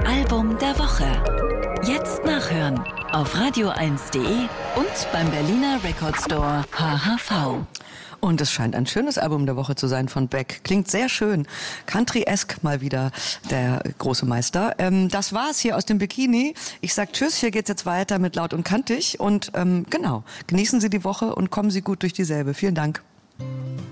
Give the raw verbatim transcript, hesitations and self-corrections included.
Album der Woche. Jetzt nachhören auf radio eins punkt de und beim Berliner Record Store H H V. Und es scheint ein schönes Album der Woche zu sein von Beck. Klingt sehr schön. Country-esque mal wieder, der große Meister. Ähm, das war's hier aus dem Bikini. Ich sag Tschüss, hier geht's jetzt weiter mit Laut und Kantig. Und ähm, genau, genießen Sie die Woche und kommen Sie gut durch dieselbe. Vielen Dank.